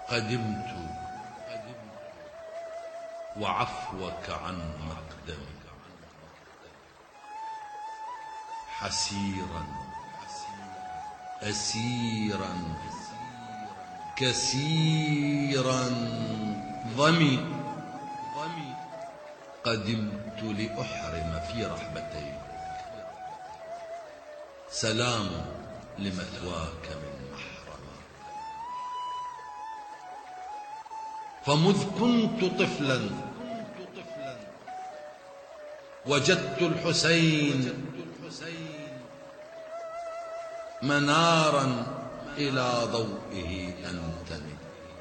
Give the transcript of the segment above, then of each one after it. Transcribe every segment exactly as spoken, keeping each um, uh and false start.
قدمت وعفوك عن مقدمي حسيرا أسيرا كثيرا ضمي قدمت لأحرم في رحبتيك سلام لمثواك من محرم. فمذ كنت طفلا وجدت الحسين منارا إلى ضوئه أنتمي.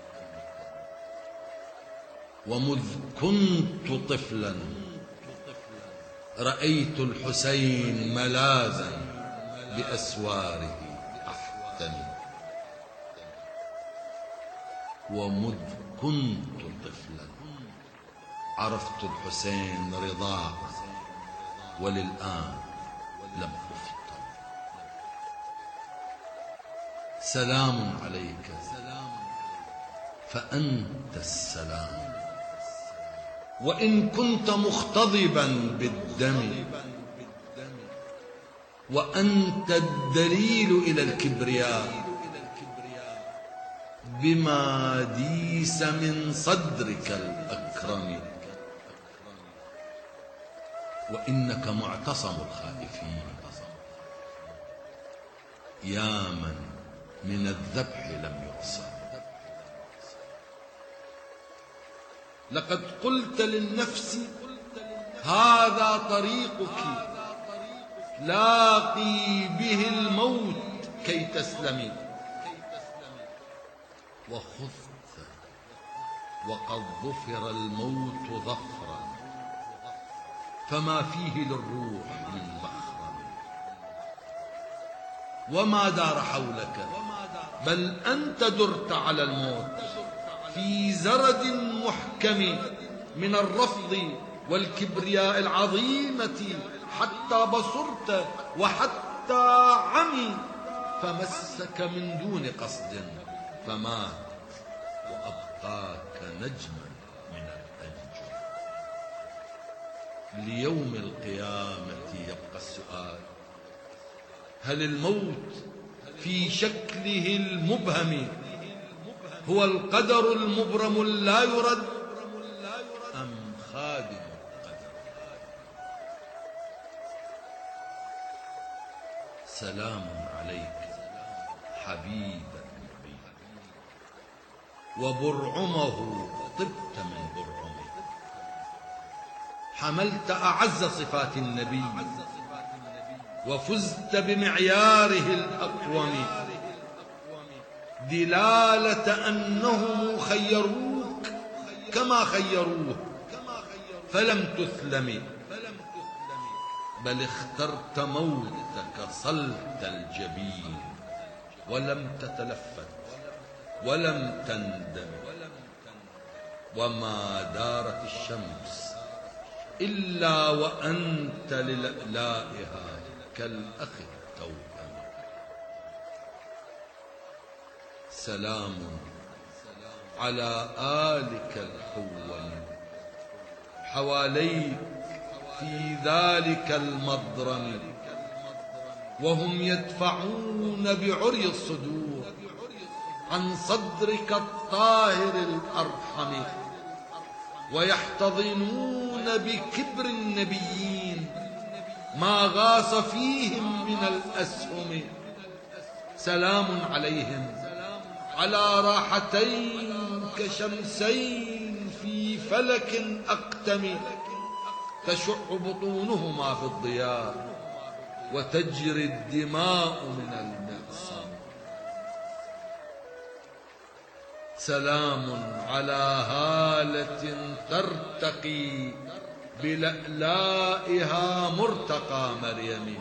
ومذ كنت طفلا رأيت الحسين ملاذا بأسواره أحتمي. ومذ كنت طفلا عرفت الحسين رضاعا وللآن لم أفطن. سلام عليك فأنت السلام وإن كنت مختضبا بالدم وأنت الدليل إلى الكبرياء بما ديس من صدرك الأكرم. وإنك معتصم الخائفين يا من من الذبح لم يقصر. لقد قلت للنفس هذا طريقك لاقي به الموت كي تسلمي. وخذت وقد ظفر الموت ظفرا فما فيه للروح من مخرم. وما دار حولك بل أنت درت على الموت في زرد محكم من الرفض والكبرياء العظيمة حتى بصرت وحتى عمي فمسك من دون قصد فمات وأبقاك نجما من الأنجم. ليوم القيامة يبقى السؤال هل الموت في شكله المبهم هو القدر المبرم لا يرد أم خادم القدر؟ سلام عليك حبيب النبي وبرعمه طبت من برعمه. حملت أعز صفات النبي وفزت بمعياره الأقوم دلالة أنهم خيروك كما خيروه فلم تثلم بل اخترت موتك صلت الجبين ولم تتلفت ولم تندم. وما دارت الشمس إلا وأنت للألائها كالأخ التوأم. سلام على آلك الحوم حواليك في ذلك المضرم وهم يدفعون بعري الصدور عن صدرك الطاهر الأرحم ويحتضنون بكبر النبيين ما غاص فيهم من الأسهم. سلام عليهم على راحتين كشمسين في فلك أقتم تشع بطونهما في الضياء وتجري الدماء من المعصم. سلام على هالة ترتقي بلألائها مرتقى مريم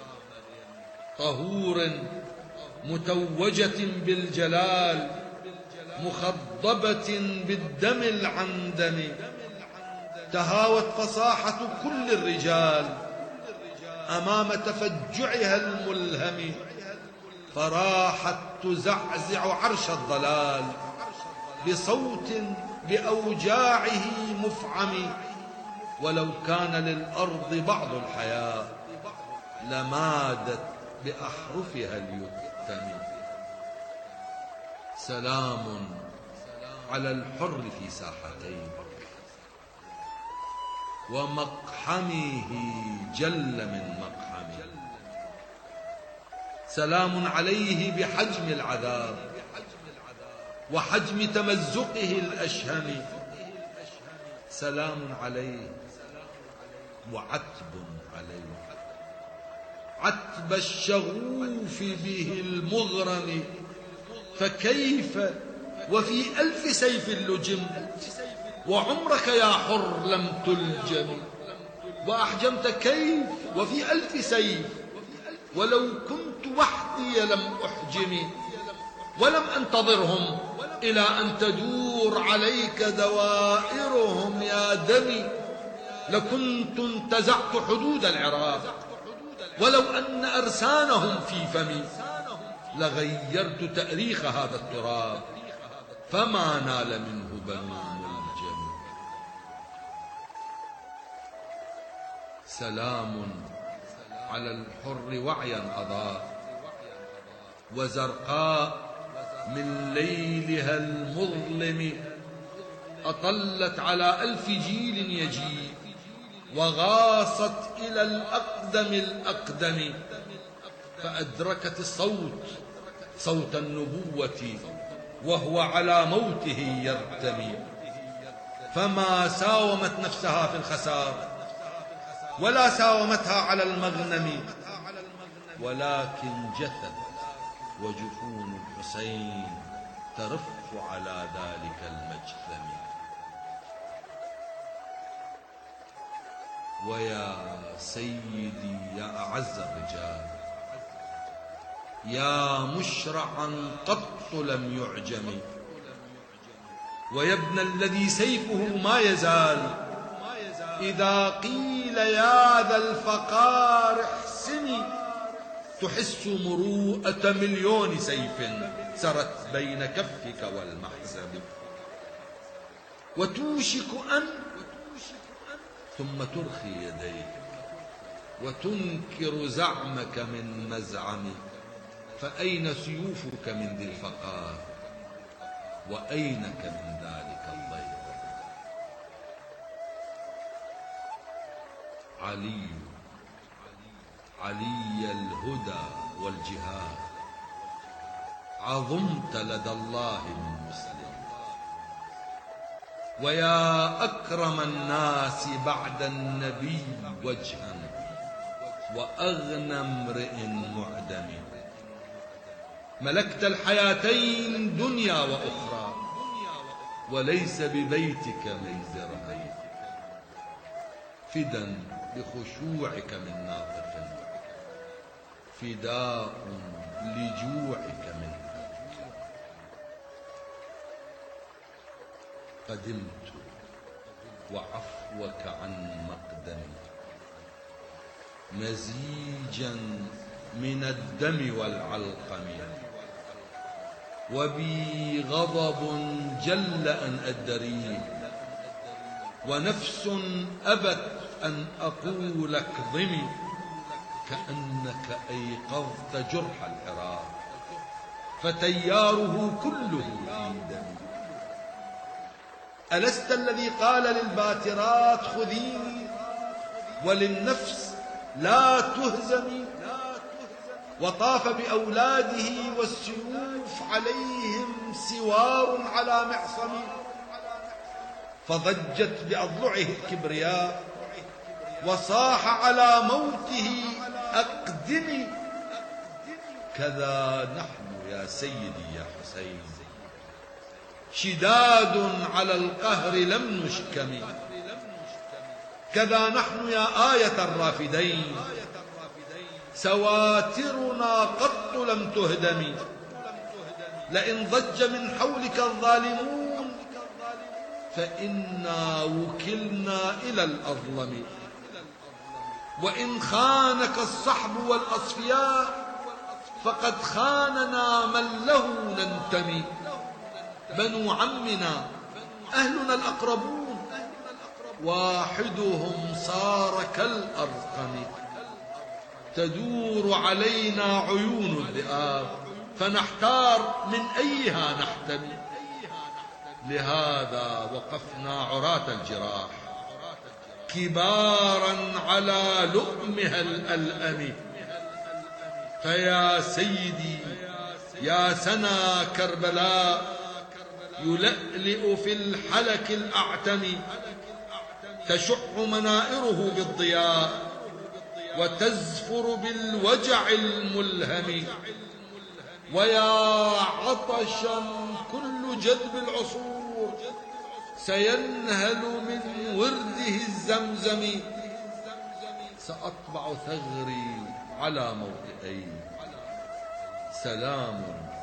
طهور متوجة بالجلال مخضبة بالدم العندم تهاوت فصاحة كل الرجال أمام تفجعها الملهم فراحت تزعزع عرش الضلال بصوت بأوجاعه مفعم. ولو كان للأرض بعض الحياة لمادت بأحرفها اليتم. سلام على الحر في ساحتين ومقحمه جل من مقحم. سلام عليه بحجم العذاب وحجم تمزقه الأشهم. سلام عليه وعتب عليه، عتب الشغوف به المغرم. فكيف وفي ألف سيف لجم، وعمرك يا حر لم تلجم. وأحجمت كيف وفي ألف سيف، ولو كنت وحدي لم أحجم. ولم أنتظرهم إلى أن تدور عليك دوائرهم يا دمي، لكنت انتزعت حدود العراق. ولو أن أرسانهم في فمي لغيرت تأريخ هذا التراب، فما نال منه بنو ملجم. سلام على الحر وعيا أضاء، وزرقاء من ليلها المظلم أطلت على ألف جيل يجيء، وغاصت إلى الأقدم الأقدم. فأدركت الصوت صوت النبوة وهو على موته يرتمي. فما ساومت نفسها في الخسار ولا ساومتها على المغنم، ولكن جثت وجفون الحسين ترف على ذلك المجثم. ويا سيدي يا أعز الرجال، يا مشرعا قط لم يعجم، ويا ابن الذي سيفه ما يزال إذا قيل يا ذا الفقار احسني، تحس مروءة مليون سيف سرت بين كفك والمحزم. وتوشك أن ثم ترخي يديك وتنكر زعمك من مزعم. فأين سيوفك من ذي الفقار، وأينك من ذلك الضيق؟ علي علي الهدى والجهاد، عظمت لدى الله من مسلم. ويا أكرم الناس بعد النبي وجها، وأغنى امرئ معدم. ملكت الحياتين دنيا وأخرى، وليس ببيتك من درهم. فدا بخشوعك من ناطق، فداء لجوعك منه. قدمت وعفوك عن مقدمي، مزيجا من الدم والعلقم. وبي غضب جل أن أدريه، ونفس أبت أن أقول اكظمي. كأنك أيقظت جرح العراق، فتياره كله في دمي. ألست الذي قال للباترات خذيني، وللنفس لا تهزمي؟ وطاف بأولاده والسيوف عليهم سوار على معصم، فضجت بأضلعه الكبرياء، وصاح على موته أقدمي. كذا نحن يا سيدي يا حسين، شداد على القهر لم نشكم. كذا نحن يا آية الرافدين، سواترنا قط لم تهدم. لئن ضج من حولك الظالمون، فإنا وكلنا إلى الأظلم. وإن خانك الصحب والأصفياء، فقد خاننا من له ننتمي. بنو عمنا أهلنا الأقربون، واحدهم صار كالأرقم. تدور علينا عيون الذئاب فنحتار من أيها نحتمي. لهذا وقفنا عراة الجراح كبارا على لؤمها الألأم. فيا سيدي يا سنا كربلاء يلألئ في الحلك الأعتم، تشع منائره بالضياء وتزفر بالوجع الملهم. ويا عطشا كل جدب العصور سينهل من ورده الزمزم. سأطبع ثغري على موطئين، سلام